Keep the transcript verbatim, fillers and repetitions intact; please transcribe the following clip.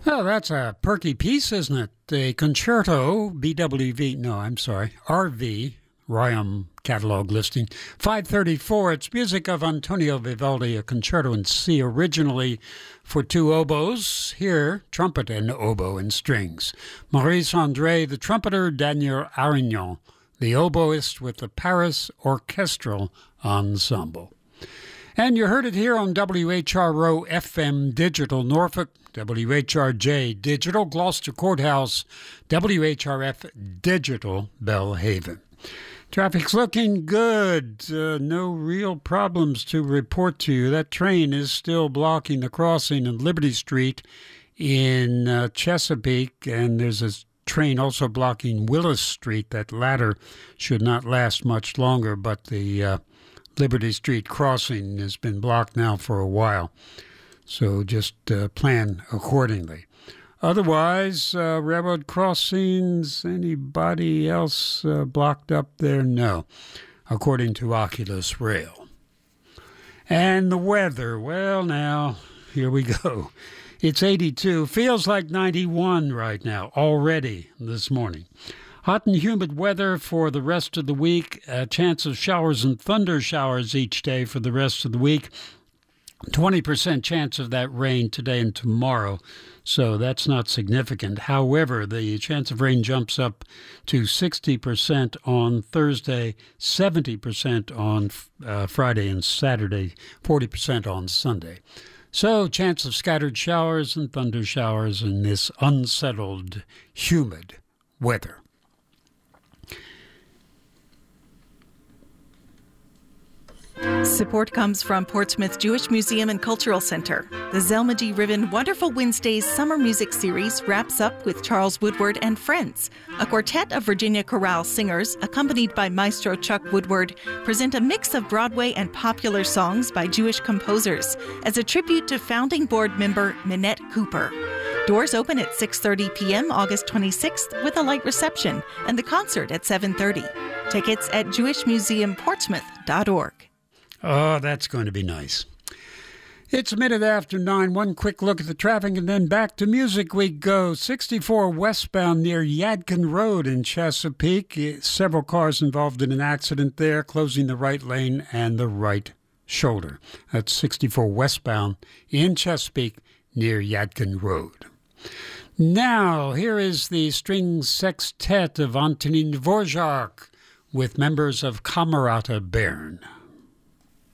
Oh, that's a perky piece, isn't it? The concerto, B W V, no, I'm sorry, R V, Rayam catalog listing, five thirty-four. It's music of Antonio Vivaldi, a concerto in C, originally for two oboes. Here, trumpet and oboe and strings. Maurice André, the trumpeter, Daniel Arignon, the oboist with the Paris Orchestral Ensemble. And you heard it here on W H R O F M Digital Norfolk, W H R J Digital Gloucester Courthouse, W H R F Digital Belhaven. Traffic's looking good. Uh, no real problems to report to you. That train is still blocking the crossing of Liberty Street in uh, Chesapeake, and there's a train also blocking Willis Street. That latter should not last much longer, but the uh, Liberty Street crossing has been blocked now for a while, so just uh, plan accordingly. Otherwise, uh, railroad crossings, anybody else uh, blocked up there? No, according to Oculus Rail. And the weather, well, now, here we go. It's eighty-two, feels like ninety-one right now, already this morning. Hot and humid weather for the rest of the week. A chance of showers and thunder showers each day for the rest of the week. twenty percent chance of that rain today and tomorrow, so that's not significant. However, the chance of rain jumps up to sixty percent on Thursday, seventy percent on uh, Friday and Saturday, forty percent on Sunday. So, chance of scattered showers and thunder showers in this unsettled, humid weather. Support comes from Portsmouth Jewish Museum and Cultural Center. The Zelma G. Riven Wonderful Wednesdays Summer Music Series wraps up with Charles Woodward and Friends. A quartet of Virginia chorale singers, accompanied by Maestro Chuck Woodward, present a mix of Broadway and popular songs by Jewish composers as a tribute to founding board member Minette Cooper. Doors open at six thirty p.m. August twenty-sixth with a light reception, and the concert at seven thirty. Tickets at jewish museum portsmouth dot org. Oh, that's going to be nice. It's a minute after nine. One quick look at the traffic and then back to music we go. sixty-four westbound near Yadkin Road in Chesapeake. Several cars involved in an accident there, closing the right lane and the right shoulder. That's sixty-four westbound in Chesapeake near Yadkin Road. Now, here is the string sextet of Antonin Dvorak with members of Camerata Bern.